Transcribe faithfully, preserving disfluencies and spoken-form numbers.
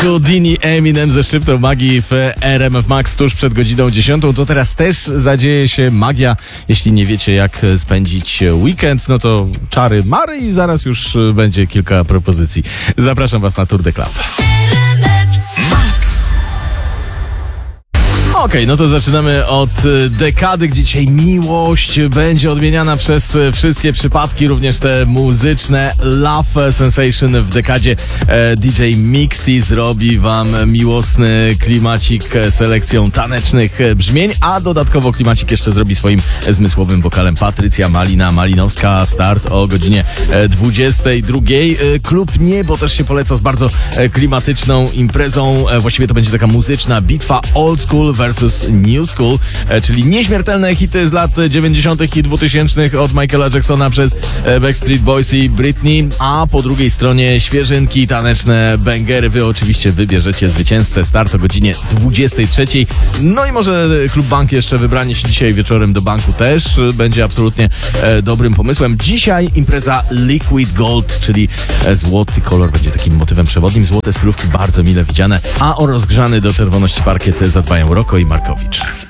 Houdini, Eminem ze szczyptą magii w R M F Max tuż przed godziną dziesiątą. To teraz też zadzieje się magia. Jeśli nie wiecie, jak spędzić weekend, no to czary mary i zaraz już będzie kilka propozycji. Zapraszam Was na Tour de Club. Okej, okay, no to zaczynamy od dekady, gdzie dzisiaj miłość będzie odmieniana przez wszystkie przypadki, również te muzyczne. Love Sensation w dekadzie D J Mixty zrobi wam miłosny klimacik selekcją tanecznych brzmień, a dodatkowo klimacik jeszcze zrobi swoim zmysłowym wokalem Patrycja Malina-Malinowska. Start o godzinie dwudziestej drugiej. Klub Niebo też się poleca z bardzo klimatyczną imprezą. Właściwie to będzie taka muzyczna bitwa old school versus New School, czyli nieśmiertelne hity z lat dziewięćdziesiątych i dwutysięcznych od Michaela Jacksona przez Backstreet Boys i Britney, a po drugiej stronie świeżynki, taneczne bangery. Wy oczywiście wybierzecie zwycięzcę. Start o godzinie dwudziestej trzeciej. No i może Klub Bank jeszcze wybranie się dzisiaj wieczorem do banku też będzie absolutnie e, dobrym pomysłem. Dzisiaj impreza Liquid Gold, czyli e, złoty kolor będzie takim motywem przewodnim. Złote stylówki bardzo mile widziane, a o rozgrzany do czerwoności parkiet zadbają Roko i Markowicz.